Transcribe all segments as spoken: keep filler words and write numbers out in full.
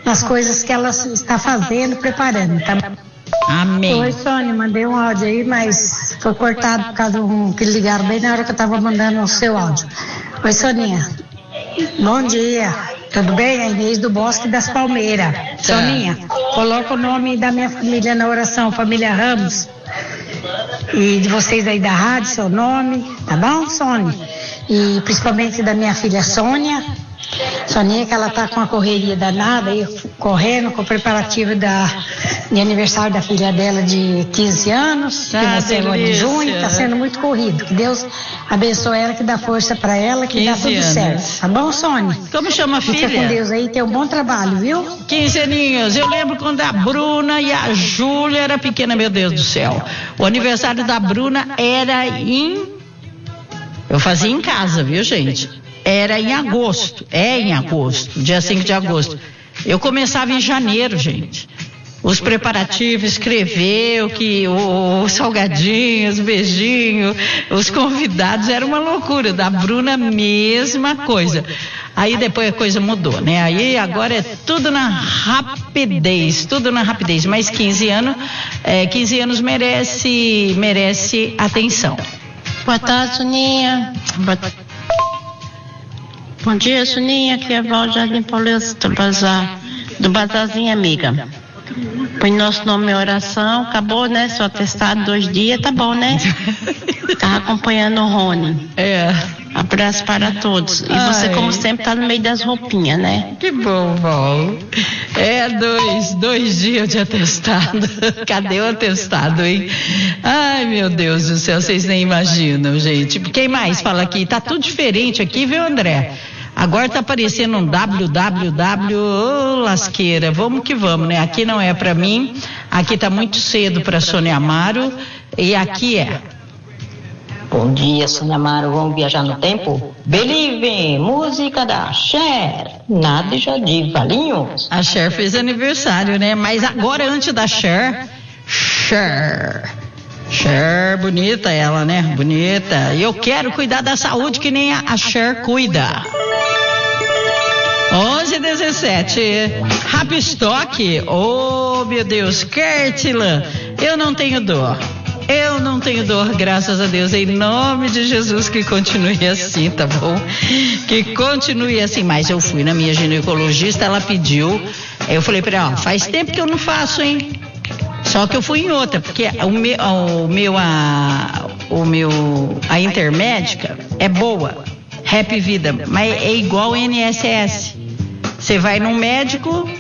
nas coisas que ela está fazendo, preparando, tá? Amém. Oi, Sônia, mandei um áudio aí, mas foi cortado por causa um, que ligaram bem na hora que eu estava mandando o seu áudio. Oi, Soninha. Bom dia. Tudo bem? É Inês do Bosque das Palmeiras. Tá. Soninha, coloca o nome da minha família na oração, família Ramos. E de vocês aí da rádio, seu nome, tá bom, Sônia? E principalmente da minha filha Sônia. Soninha, que ela tá com a correria danada aí, correndo com o preparativo da, de aniversário da filha dela de quinze anos, ah, que vai ser agora em junho, tá sendo muito corrido. Que Deus abençoe ela, que dá força pra ela, que dá tudo anos. Certo. Tá bom, Sônia? Como chama a filha? Fica com Deus aí, tem um bom trabalho, viu? quinze aninhos. Eu lembro quando a Bruna e a Júlia era pequena, meu Deus do céu. O aniversário da Bruna era em... Eu fazia em casa, viu, gente? Era em agosto, é em agosto, dia cinco de agosto. Eu começava em janeiro, gente. Os preparativos, escrever o que, os salgadinhos, os beijinhos, os convidados, era uma loucura. Da Bruna, mesma coisa. Aí depois a coisa mudou, né? Aí agora é tudo na rapidez, tudo na rapidez. Mas quinze anos, é, quinze anos merece, merece atenção. Boa tarde, Soninha. Boa tarde. Bom dia, Soninha, aqui é Val Jardim Paulista do Bazar, do Bazarzinho Amiga. Põe nosso nome em oração, acabou, né? Seu atestado, dois dias, tá bom, né? Tava acompanhando o Rony. É. Abraço para todos. E Ai. você, como sempre, tá no meio das roupinhas, né? Que bom, Val. É, dois, dois dias de atestado. Cadê o atestado, hein? Ai, meu Deus do céu, vocês nem imaginam, gente. Quem mais fala aqui? Tá tudo diferente aqui, viu, André? Agora tá aparecendo um www, ô, lasqueira, vamos que vamos, né? Aqui não é pra mim, aqui tá muito cedo pra Sônia Amaro, e aqui é. Bom dia, Sônia Amaro, vamos viajar no tempo? Believe, música da Cher, Nádia de Valinhos. A Cher fez aniversário, né? Mas agora, antes da Cher, Cher... Cher, bonita ela, né? Bonita. E eu quero cuidar da saúde que nem a Cher cuida. onze e dezessete. Rapistock. Oh, meu Deus. Kertila. Eu não tenho dor. Eu não tenho dor, graças a Deus. Em nome de Jesus, que continue assim, tá bom? Que continue assim. Mas eu fui na minha ginecologista, ela pediu. Eu falei pra ela, ó, faz tempo que eu não faço, hein? Só que eu fui em outra, porque o meu, o meu, a, o meu, a intermédica é boa, Rap Vida, mas é igual I N S S. Você vai num médico,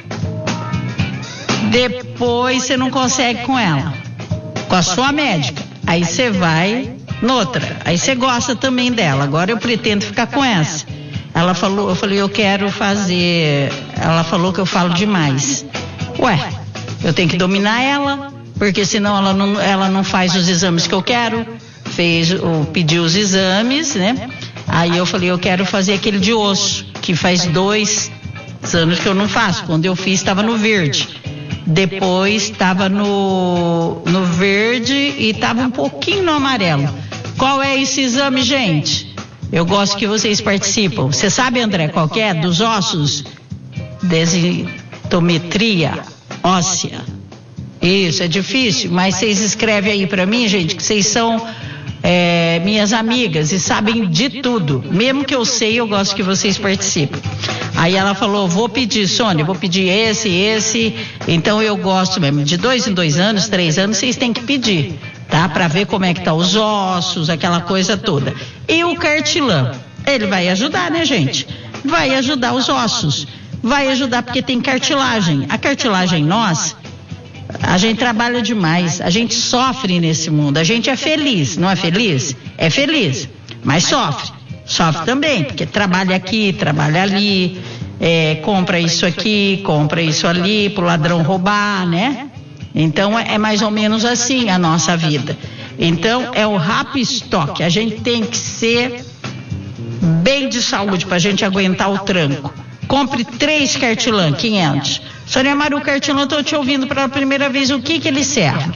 depois você não consegue com ela, com a sua médica. Aí você vai noutra, aí você gosta também dela. Agora eu pretendo ficar com essa. Ela falou, eu falei, eu quero fazer. Ela falou que eu falo demais. Ué. Eu tenho que dominar ela, porque senão ela não, ela não faz os exames que eu quero. Fez, pediu os exames, né? Aí eu falei, eu quero fazer aquele de osso, que faz dois anos que eu não faço. Quando eu fiz, estava no verde. Depois estava no, no verde e estava um pouquinho no amarelo. Qual é esse exame, gente? Eu gosto que vocês participam. Você sabe, André, qual que é? Dos ossos? Densitometria óssea. Isso, é difícil, mas vocês escrevem aí pra mim, gente, que vocês são é, minhas amigas e sabem de tudo. Mesmo que eu sei, eu gosto que vocês participem. Aí ela falou, vou pedir, Sônia, vou pedir esse, esse. Então eu gosto mesmo, de dois em dois anos, três anos, vocês têm que pedir, tá? Pra ver como é que tá os ossos, aquela coisa toda. E o cartilã, ele vai ajudar, né, gente? Vai ajudar os ossos. Vai ajudar porque tem cartilagem. A cartilagem nossa, a gente trabalha demais, a gente sofre nesse mundo. A gente é feliz, não é feliz? É feliz, mas sofre. Sofre também, porque trabalha aqui, trabalha ali, é, compra isso aqui, compra isso ali, pro ladrão roubar, né? Então é mais ou menos assim a nossa vida. Então é o Rapistock. A gente tem que ser bem de saúde pra gente aguentar o tranco. Compre três cartilã, quinhentos. Sônia Amaro, cartilã, estou te ouvindo pela primeira vez. O que que ele serve?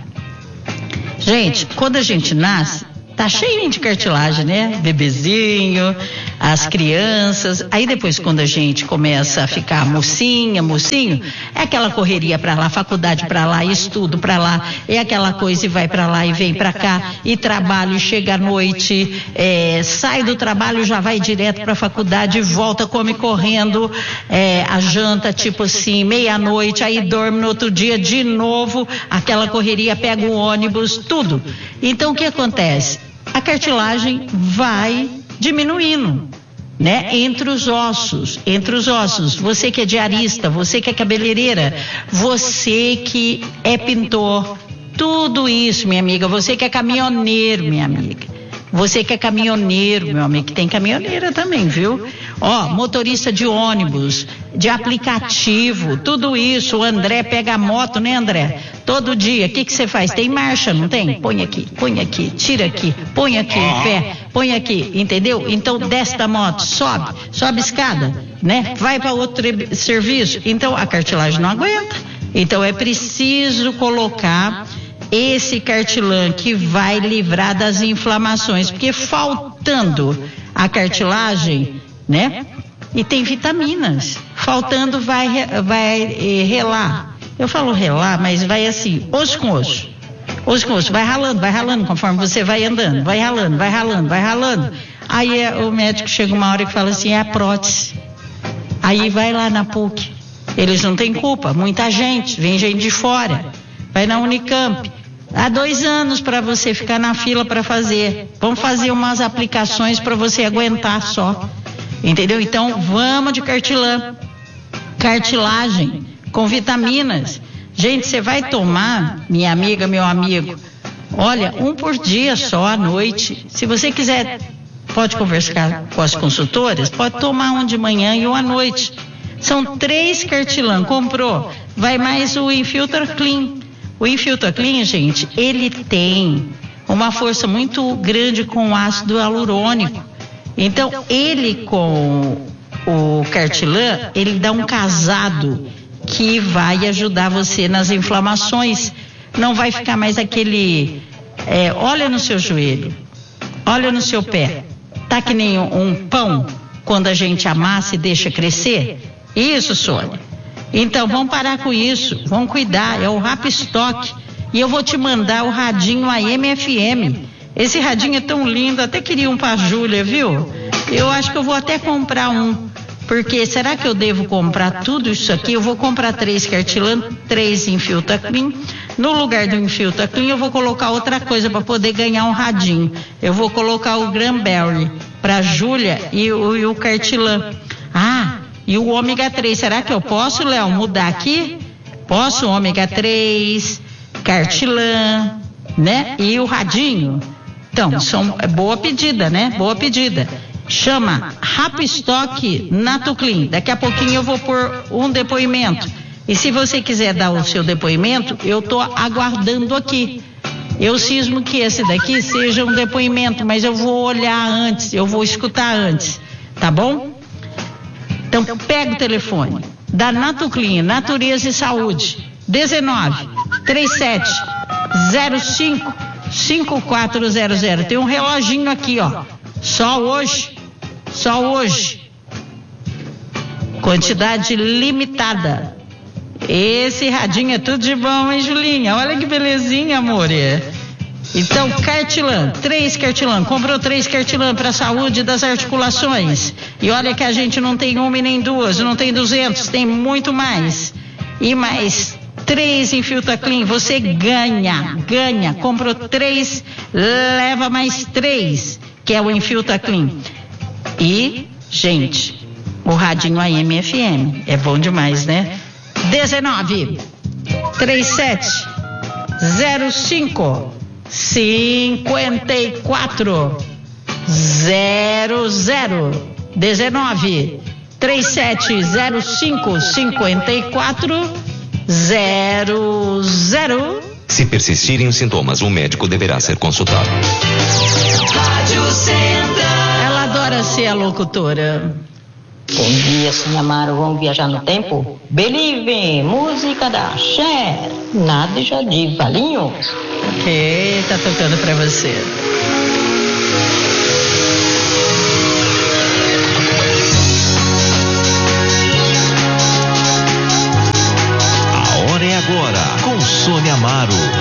Gente, quando a gente nasce, tá cheio de cartilagem, né? Bebezinho, as crianças. Aí depois, quando a gente começa a ficar mocinha, mocinho, é aquela correria para lá, faculdade para lá, estudo para lá, é aquela coisa e vai para lá e vem para cá, e trabalho, chega à noite, é, sai do trabalho, já vai direto para a faculdade, volta, come correndo, é, a janta, tipo assim, meia-noite, aí dorme no outro dia de novo, aquela correria, pega o ônibus, tudo. Então, o que acontece? A cartilagem vai diminuindo, né? Entre os ossos, entre os ossos. Você que é diarista, você que é cabeleireira, você que é pintor, tudo isso, minha amiga, você que é caminhoneiro, minha amiga. Você que é caminhoneiro, meu amigo, que tem caminhoneira também, viu? Ó, motorista de ônibus, de aplicativo, tudo isso. O André pega a moto, né, André? Todo dia. O que que você faz? Tem marcha, não tem? Põe aqui, põe aqui, tira aqui, põe aqui em pé, põe aqui, entendeu? Então desce da moto, sobe, sobe escada, né? Vai para outro serviço. Então a cartilagem não aguenta. Então é preciso colocar esse cartilã que vai livrar das inflamações, porque faltando a cartilagem, né? E tem vitaminas, faltando vai, vai eh, relar. Eu falo relar, mas vai assim, osso com osso, osso com osso, vai ralando, vai ralando conforme você vai andando, vai ralando, vai ralando, vai ralando. Aí é, o médico chega uma hora que fala assim, é a prótese. Aí vai lá na P U C, eles não têm culpa, muita gente, vem gente de fora, vai na Unicamp. Há dois anos para você ficar na fila para fazer. Vamos fazer umas aplicações para você aguentar só. Entendeu? Então, vamos de cartilã. Cartilagem com vitaminas. Gente, você vai tomar, minha amiga, meu amigo, olha, um por dia só à noite. Se você quiser, pode conversar com as consultoras, pode tomar um de manhã e um à noite. São três cartilã. Comprou. Vai mais o Infiltra Clean. O Infiltra Clean, gente, ele tem uma força muito grande com o ácido hialurônico. Então, ele com o cartilã, ele dá um casado que vai ajudar você nas inflamações. Não vai ficar mais aquele, é, olha no seu joelho, olha no seu pé. Tá que nem um, um pão, quando a gente amassa e deixa crescer? Isso, Sônia. Então, vamos parar com isso, vamos cuidar, é o Rapistock. E eu vou te mandar o radinho A M F M. Esse radinho é tão lindo, até queria um pra Júlia, viu? Eu acho que eu vou até comprar um, porque será que eu devo comprar tudo isso aqui? Eu vou comprar três cartilã, três Infiltra Clean. No lugar do Infiltra Clean, eu vou colocar outra coisa para poder ganhar um radinho. Eu vou colocar o Granberry pra Júlia e o, e o cartilã. Ah, e o ômega três, será que eu posso, Léo, mudar aqui? Posso, ômega três, cartilã, né? E o radinho. Então, são, é boa pedida, né? Boa pedida. Chama Rapistock Natoclean. Daqui a pouquinho eu vou pôr um depoimento. E se você quiser dar o seu depoimento, eu tô aguardando aqui. Eu cismo que esse daqui seja um depoimento, mas eu vou olhar antes, eu vou escutar antes, tá bom? Então, pega o telefone da Natoclean, Natureza e Saúde, dezenove, trinta e sete, zero cinco, cinco quatro zero zero. Tem um reloginho aqui, ó. Só hoje, só hoje. Quantidade limitada. Esse radinho é tudo de bom, hein, Julinha? Olha que belezinha, amor. Então, cartilã, três cartilã, comprou três cartilã para a saúde das articulações. E olha que a gente não tem uma e nem duas, não tem duzentos, tem muito mais. E mais três Infiltra Clean, você ganha, ganha. Comprou três, leva mais três, que é o Infiltra Clean. E, gente, o radinho A M F M, é bom demais, né? dezenove, trinta e sete, zero cinco, cinquenta e quatro, zero zero. dezenove, trinta e sete, zero cinco, cinquenta e quatro, zero zero. Se persistirem os sintomas, o médico deverá ser consultado. Ela adora ser a locutora. Bom dia, Sônia Amaro. Vamos viajar no tempo? Believe, música da Cher, Nádia de Valinhos. Que tá tocando pra você. agora com Sônia Amaro.